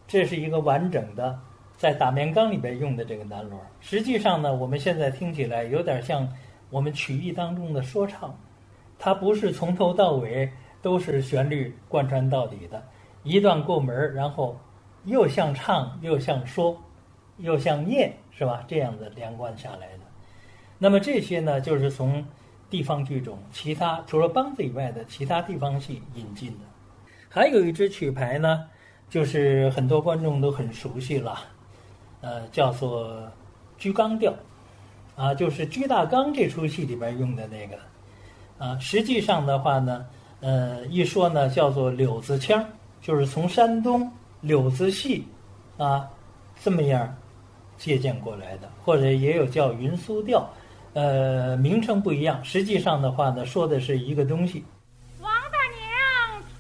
这是一个完整的在打面缸里边用的这个南锣。实际上呢，我们现在听起来有点像我们曲艺当中的说唱，它不是从头到尾都是旋律贯穿到底的，一段过门，然后又像唱又像说又像念，是吧？这样的连贯下来的。那么这些呢，就是从地方剧种其他除了梆子以外的其他地方戏引进的。还有一支曲牌呢，就是很多观众都很熟悉了，叫做居缸调，就是居大缸这出戏里边用的那个，实际上的话呢，一说呢叫做柳子腔，就是从山东柳子戏，这么样借鉴过来的，或者也有叫云苏调，名称不一样，实际上的话呢，说的是一个东西。